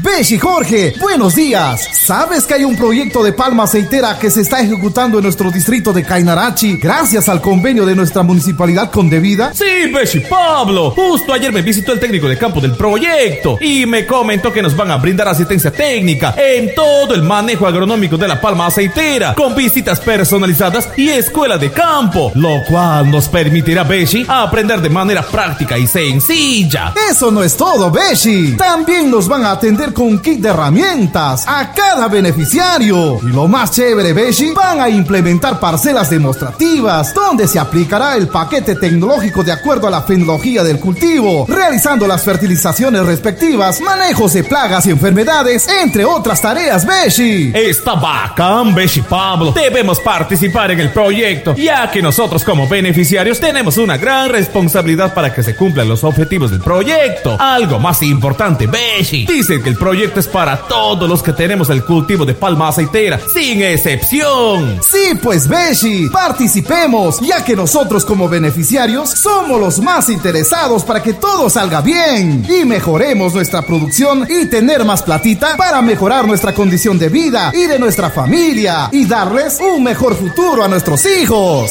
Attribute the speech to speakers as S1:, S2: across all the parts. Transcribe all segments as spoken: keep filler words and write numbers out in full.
S1: Beshi Jorge, buenos días. ¿Sabes que hay un proyecto de palma aceitera que se está ejecutando en nuestro distrito de Cainarachi gracias al convenio de nuestra municipalidad con Devida?
S2: Sí, Beshi Pablo. Justo ayer me visitó el técnico de campo del proyecto y me comentó que nos van a brindar asistencia técnica en todo el manejo agronómico de la palma aceitera, con visitas personalizadas y escuela de campo, lo cual nos permitirá, Beshi, aprender de manera práctica y sencilla.
S1: Eso no es todo, Beshi. También nos van a atender con un kit de herramientas a cada beneficiario. Y lo más chévere, Beshi, van a implementar parcelas demostrativas donde se aplicará el paquete tecnológico de acuerdo a la fenología del cultivo, realizando las fertilizaciones respectivas, manejos de plagas y enfermedades, entre otras tareas, Beshi.
S2: Está bacán, Beshi Pablo. Debemos participar en el proyecto, ya que nosotros como beneficiarios tenemos una gran responsabilidad para que se cumplan los objetivos del proyecto. Algo más importante, Beshi, dicen que el proyecto es para todos los que tenemos el cultivo de palma aceitera, sin excepción.
S1: Sí, pues, Beshi, participemos, ya que nosotros como beneficiarios somos los más interesados para que todo salga bien y mejoremos nuestra producción y tener más platita para mejorar nuestra condición de vida y de nuestra familia y darles un mejor futuro a nuestros hijos.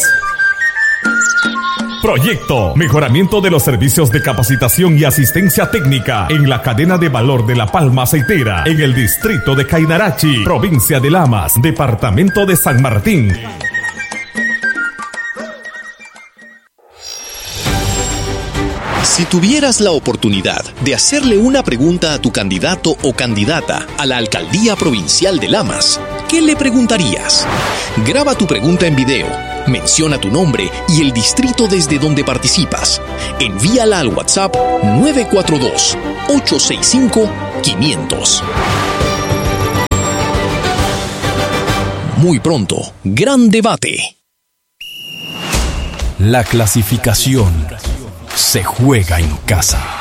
S2: Proyecto: mejoramiento de los servicios de capacitación y asistencia técnica en la cadena de valor de la palma aceitera en el distrito de Cainarachi, provincia de Lamas, departamento de San Martín.
S3: Si tuvieras la oportunidad de hacerle una pregunta a tu candidato o candidata a la alcaldía provincial de Lamas, ¿qué le preguntarías? Graba tu pregunta en video, menciona tu nombre y el distrito desde donde participas. Envíala al WhatsApp nueve cuatro dos, ocho seis cinco, quinientos. Muy pronto, gran debate.
S4: La clasificación se juega en casa.